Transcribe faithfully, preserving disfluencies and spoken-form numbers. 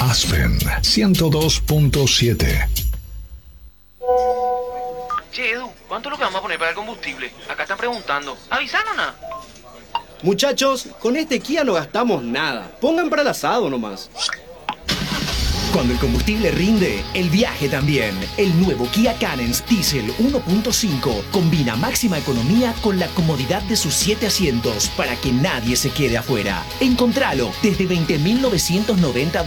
Aspen ciento dos punto siete. Che, Edu, ¿cuánto es lo que vamos a poner para el combustible? Acá están preguntando. ¿Avisaron nada? Muchachos, con este Kia no gastamos nada. Pongan para el asado nomás. Cuando el combustible rinde, el viaje también. El nuevo Kia Canens Diesel uno punto cinco combina máxima economía con la comodidad de sus siete asientos para que nadie se quede afuera. Encontralo desde veinte mil novecientos noventa